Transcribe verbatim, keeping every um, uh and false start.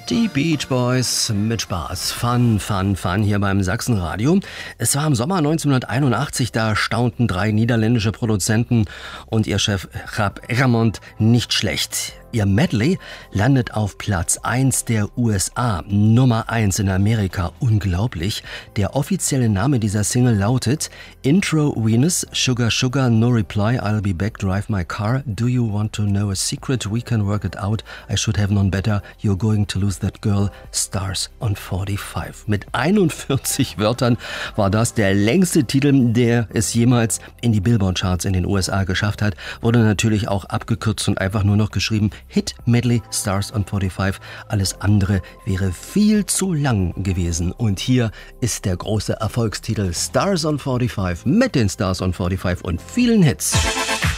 Die Beach Boys mit Spaß. Fun, Fun, Fun hier beim Sachsenradio. Es war im Sommer neunzehnhunderteinundachtzig, da staunten drei niederländische Produzenten und ihr Chef Jaap Eggermont nicht schlecht. Ihr Medley landet auf Platz eins der U S A, Nummer eins in Amerika. Unglaublich. Der offizielle Name dieser Single lautet Intro Venus, Sugar Sugar, No Reply, I'll be back, drive my car, do you want to know a secret, we can work it out, I should have known better, you're going to lose that girl, Stars on forty-five. Mit einundvierzig Wörtern war das der längste Titel, der es jemals in die Billboard-Charts in den U S A geschafft hat. Wurde natürlich auch abgekürzt und einfach nur noch geschrieben Hit Medley Stars on forty-five. Alles andere wäre viel zu lang gewesen. Und hier ist der große Erfolgstitel Stars on forty-five mit den Stars on forty-five und vielen Hits.